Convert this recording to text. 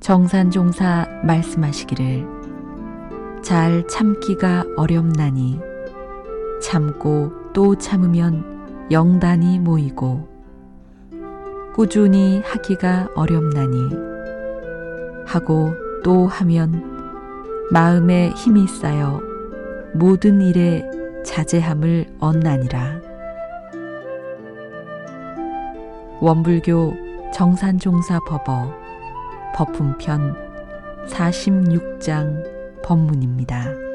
정산종사 말씀하시기를 잘 참기가 어렵나니 참고 또 참으면 영단이 모이고 꾸준히 하기가 어렵나니 하고 또 하면 마음에 힘이 쌓여 모든 일에 자제함을 얻나니라. 원불교 정산종사 법어 법품편 46장 법문입니다.